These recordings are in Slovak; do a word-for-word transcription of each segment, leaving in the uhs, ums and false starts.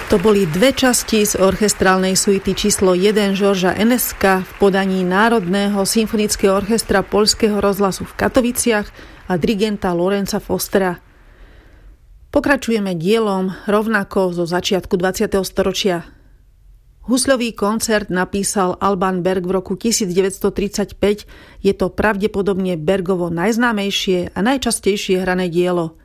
To boli dve časti z orchestrálnej suity číslo jeden Georgesa Enesca v podaní Národného symfonického orchestra Poľského rozhlasu v Katoviciach a dirigenta Lorenza Fostera. Pokračujeme dielom rovnako zo začiatku dvadsiateho storočia. Husľový koncert napísal Alban Berg v roku devätnásťtridsaťpäť. Je to pravdepodobne Bergovo najznámejšie a najčastejšie hrané dielo.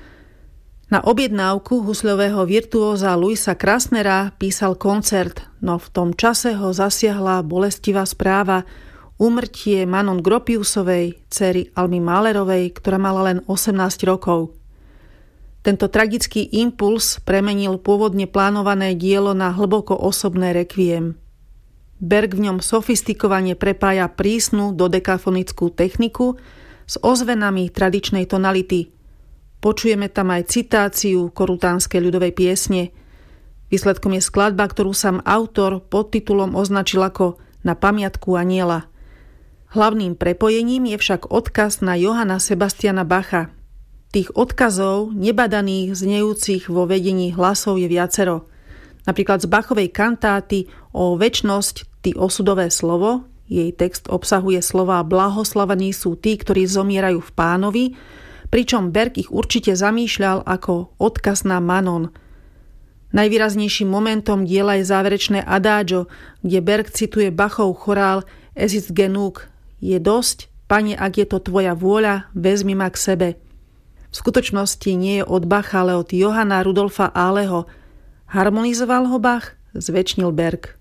Na objednávku husľového virtuóza Louisa Krasnera písal koncert, no v tom čase ho zasiahla bolestivá správa, úmrtie Manon Gropiusovej, dcery Almy Mahlerovej, ktorá mala len osemnásť rokov. Tento tragický impuls premenil pôvodne plánované dielo na hlboko osobné rekviem. Berg v ňom sofistikovane prepája prísnu dodekafonickú techniku s ozvenami tradičnej tonality. Počujeme tam aj citáciu korutánskej ľudovej piesne. Výsledkom je skladba, ktorú sám autor pod titulom označil ako Na pamiatku aniela. Hlavným prepojením je však odkaz na Johanna Sebastiana Bacha. Tých odkazov, nebadaných, znejúcich vo vedení hlasov je viacero. Napríklad z Bachovej kantáty o večnosť, ty osudové slovo, jej text obsahuje slová blahoslavení sú tí, ktorí zomierajú v Pánovi, pričom Berg ich určite zamýšľal ako odkaz na Manon. Najvýraznejším momentom diela je záverečné adagio, kde Berg cituje Bachov chorál Es ist genug, je dosť, Pane, ak je to tvoja vôľa, vezmi ma k sebe. V skutočnosti nie je od Bacha, ale od Johanna Rudolfa Ahleho. Harmonizoval ho Bach, zväčšnil Berg.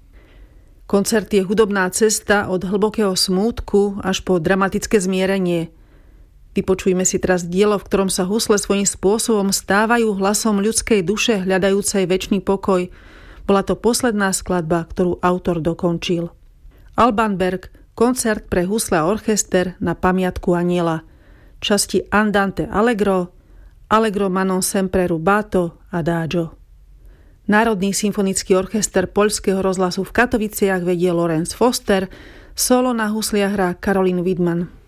Koncert je hudobná cesta od hlbokého smútku až po dramatické zmierenie. Vypočujme si teraz dielo, v ktorom sa husle svojím spôsobom stávajú hlasom ľudskej duše hľadajúcej večný pokoj. Bola to posledná skladba, ktorú autor dokončil. Alban Berg, koncert pre husle a orchester na pamiatku aniela. Časti Andante Allegro, Allegro Manon sempre rubato, Adagio. Národný symfonický orchester Poľského rozhlasu v Katoviciach vedie Lorenz Foster, solo na husliach hrá Caroline Widman.